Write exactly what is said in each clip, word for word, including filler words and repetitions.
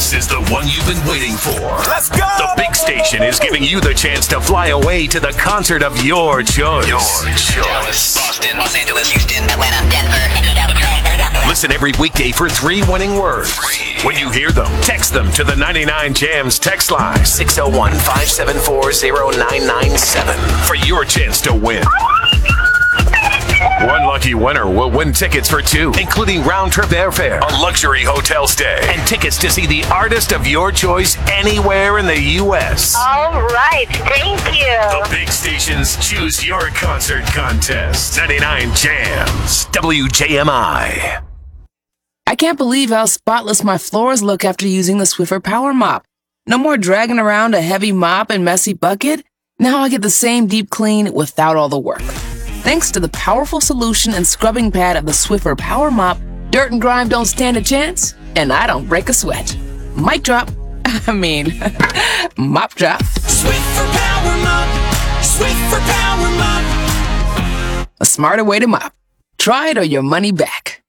This is the one you've been waiting for. Let's go! The big station is giving you the chance to fly away to the concert of your choice. Your choice. Dallas, Boston, Los Angeles, Houston, Atlanta, Denver. Listen every weekday for three winning words. When you hear them, text them to the ninety-nine Jams text line six oh one, five seven four, oh nine nine seven for your chance to win. One lucky winner will win tickets for two, including round-trip airfare, a luxury hotel stay, and tickets to see the artist of your choice anywhere in the U S All right, thank you. The big stations choose your concert contest. ninety-nine Jams, W J M I. I can't believe how spotless my floors look after using the Swiffer Power Mop. No more dragging around a heavy mop and messy bucket. Now I get the same deep clean without all the work. Thanks to the powerful solution and scrubbing pad of the Swiffer Power Mop, dirt and grime don't stand a chance, and I don't break a sweat. Mic drop. I mean, mop drop. Swiffer Power Mop. Swiffer Power Mop. A smarter way to mop. Try it or your money back.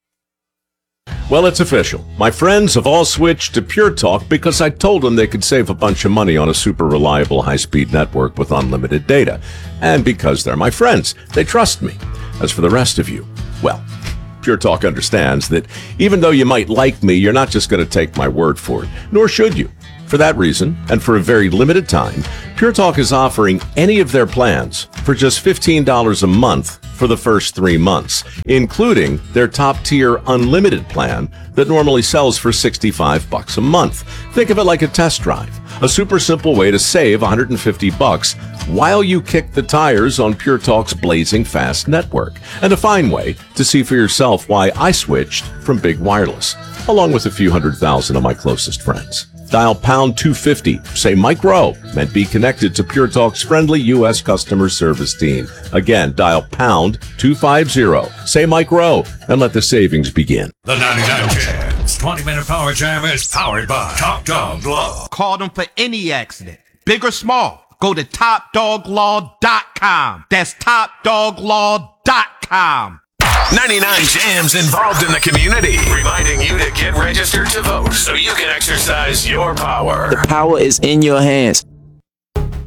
Well, it's official. My friends have all switched to Pure Talk because I told them they could save a bunch of money on a super reliable high-speed network with unlimited data. And because they're my friends, they trust me. As for the rest of you, well, Pure Talk understands that even though you might like me, you're not just going to take my word for it, nor should you. For that reason, and for a very limited time, Pure Talk is offering any of their plans for just fifteen dollars a month for the first three months, including their top-tier unlimited plan that normally sells for sixty-five bucks a month. Think of it like a test drive, a super simple way to save one hundred fifty bucks while you kick the tires on Pure Talk's blazing fast network, and a fine way to see for yourself why I switched from Big Wireless, along with a few hundred thousand of my closest friends. Dial pound two fifty, say Mike Rowe, and be connected to Pure Talk's friendly U S customer service team. Again, dial pound two fifty, say Mike Rowe, and let the savings begin. The ninety-nine Jams twenty-minute Power Jam is powered by Top Dog Law. Call them for any accident, big or small. Go to top dog law dot com. That's top dog law dot com. ninety-nine Jams involved in the community, reminding you to get registered to vote so you can exercise your power. The power is in your hands.